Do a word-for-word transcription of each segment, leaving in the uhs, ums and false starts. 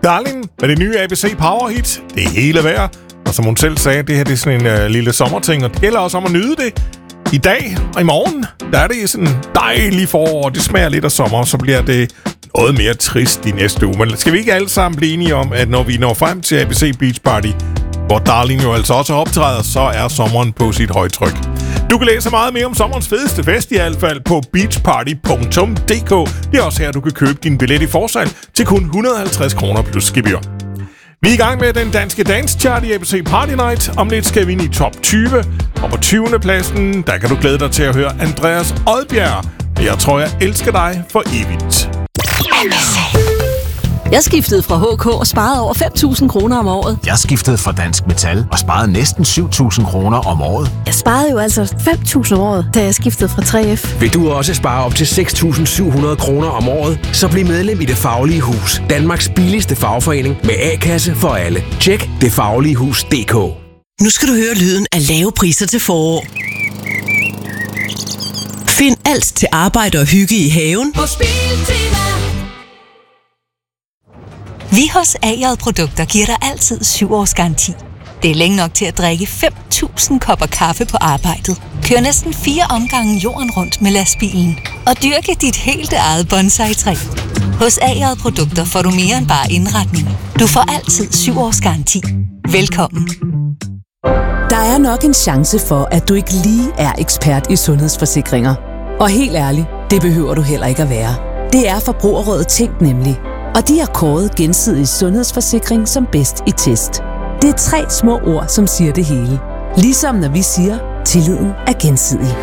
Darling med det nye A B C Power Hit. Det er hele værd. Og som hun selv sagde, det her det er sådan en uh, lille sommerting, og det gælder også om at nyde det. I dag og i morgen, der er det sådan dejligt forår, det smager lidt af sommer, så bliver det noget mere trist i næste uge. Men skal vi ikke alle sammen blive enige om, at når vi når frem til A B C Beach Party, hvor Darling jo altså også optræder, så er sommeren på sit højtryk. Du kan læse meget mere om sommerens fedeste fest i hvert fald på beachparty punktum d k. Det er også her, du kan købe din billet i forsalg til kun et hundrede og halvtreds kroner plus gebyr. Vi er i gang med den danske dance chart i A B C Party Night. Om lidt skal vi ind i top tyve. Og på tyvende pladsen, der kan du glæde dig til at høre Andreas Odbjerg. Jeg tror, jeg elsker dig for evigt. Jeg skiftede fra H K og sparede over fem tusind kroner om året. Jeg skiftede fra Dansk Metal og sparede næsten syv tusind kroner om året. Jeg sparede jo altså fem tusind om året, da jeg skiftede fra tre F. Vil du også spare op til seks tusind syv hundrede kroner om året? Så bliv medlem i Det Faglige Hus. Danmarks billigste fagforening med A-kasse for alle. Tjek det faglige hus punktum d k. Nu skal du høre lyden af lave priser til forår. Find alt til arbejde og hygge i haven hos Biltema. Vi hos A J Produkter giver dig altid syv års garanti. Det er længe nok til at drikke fem tusind kopper kaffe på arbejdet. Kør næsten fire omgange jorden rundt med lastbilen. Og dyrke dit helt eget bonsai-træ. Hos A J Produkter får du mere end bare indretning. Du får altid syv års garanti. Velkommen. Der er nok en chance for, at du ikke lige er ekspert i sundhedsforsikringer. Og helt ærligt, det behøver du heller ikke at være. Det er Forbrugerrådet Tænk nemlig. Og de har kåret Gensidig Sundhedsforsikring som bedst i test. Det er tre små ord, som siger det hele. Ligesom når vi siger, tilliden er gensidig.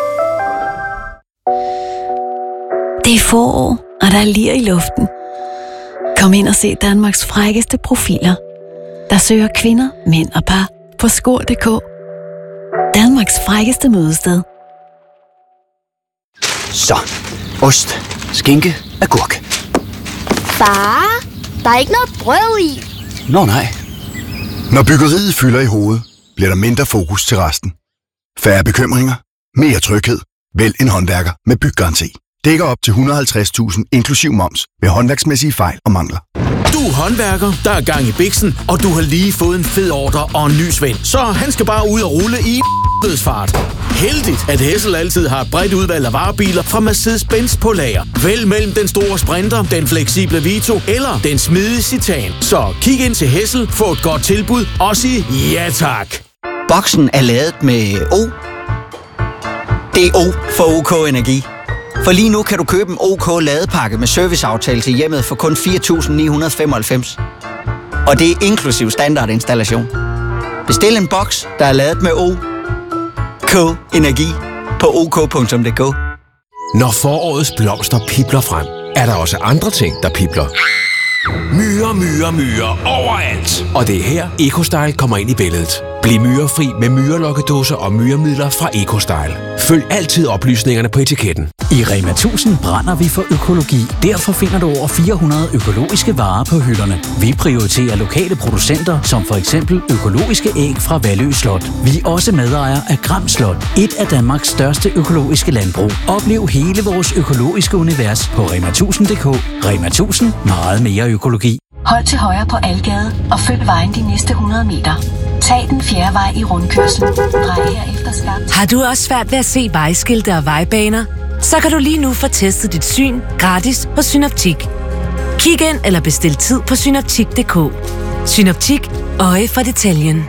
Det er forår, og der er lir i luften. Kom ind og se Danmarks frækkeste profiler. Der søger kvinder, mænd og par på skor punktum d k. Danmarks frækkeste mødested. Så, ost, skinke, agurk. Far, der er ikke noget brød i. Nå nej. Når byggeriet fylder i hovedet, bliver der mindre fokus til resten. Færre bekymringer, mere tryghed. Vælg en håndværker med byggaranti. Dækker op til et hundrede og halvtreds tusind inklusiv moms ved håndværksmæssige fejl og mangler. Du er håndværker, der er gang i biksen, og du har lige fået en fed ordre og en ny svend. Så han skal bare ud og rulle i dødsfart. Heldigt, at Hessel altid har et bredt udvalg af varebiler fra Mercedes-Benz på lager. Vælg mellem den store Sprinter, den fleksible Vito eller den smidige Citan. Så kig ind til Hessel, få et godt tilbud og sig ja tak. Boksen er lavet med O. Det er O for OK Energi. For lige nu kan du købe en OK ladepakke med serviceaftale til hjemmet for kun fire tusind ni hundrede og femoghalvfems. Og det er inklusiv standardinstallation. Bestil en boks, der er lavet med O. OK Energi på ok punktum d k. Når forårets blomster pipler frem, er der også andre ting, der pipler. Myrer, myrer, myrer overalt. Og det er her, EcoStyle kommer ind i billedet. Bliv myrefri med myrelokkedåser og myremidler fra EcoStyle. Følg altid oplysningerne på etiketten. I Rema tusind brænder vi for økologi. Derfor finder du over fire hundrede økologiske varer på hylderne. Vi prioriterer lokale producenter, som for eksempel økologiske æg fra Vallø Slot. Vi er også medejere af Gram Slot, et af Danmarks største økologiske landbrug. Oplev hele vores økologiske univers på rema tusind punktum d k. Rema tusind. Meget mere økologi. Hold til højre på Algade og følg vejen de næste hundrede meter. Tag den fjerde vej i rundkørslen. Drej herefter skarpt. Har du også svært ved at se vejskilte og vejbaner? Så kan du lige nu få testet dit syn gratis hos Synoptik. Kig ind eller bestil tid på synoptik punktum d k. Synoptik. Øje for detaljen.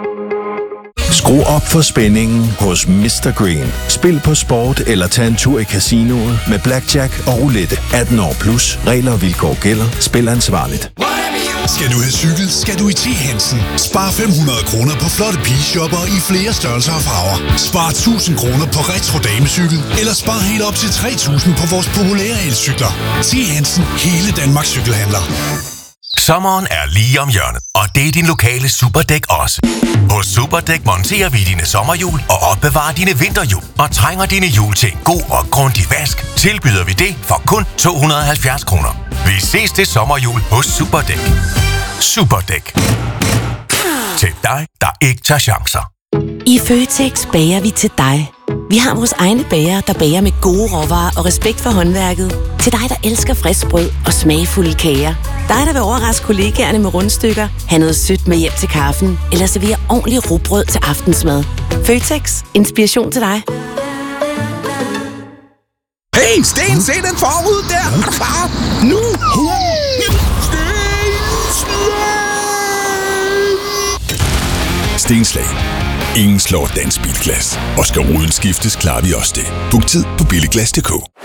Skru op for spændingen hos mister Green. Spil på sport eller tag en tur i casinoet med blackjack og roulette. atten år plus. Regler og vilkår gælder. Spil ansvarligt. Skal du have cykel, skal du i T. Hansen. Spar fem hundrede kroner på flotte pigeshopper i flere størrelser og farver. Spar tusind kroner på retro damecykel. Eller spar helt op til tre tusind på vores populære elcykler. T. Hansen. Hele Danmarks cykelhandler. Sommeren er lige om hjørnet, og det er din lokale Superdæk også. Hos Superdæk monterer vi dine sommerhjul og opbevarer dine vinterhjul. Og trænger dine hjul til en god og grundig vask, tilbyder vi det for kun to hundrede og halvfjerds kroner. Vi ses til sommerhjul hos Superdæk. Superdæk. Til dig, der ikke tager chancer. I Føtex bager vi til dig. Vi har vores egne bager, der bager med gode råvarer og respekt for håndværket. Til dig, der elsker frisk brød og smagfulde kager. Dig, der vil overraske kollegaerne med rundstykker, have noget sødt med hjem til kaffen, eller servere ordentligt rugbrød til aftensmad. Føtex. Inspiration til dig. Hey, Sten, se den forud der! Er du klar? Nu! Stenslag. Ingen slår dansk bilglas. Og skal ruden skiftes, klarer vi også det. Book tid på billiglas punktum d k.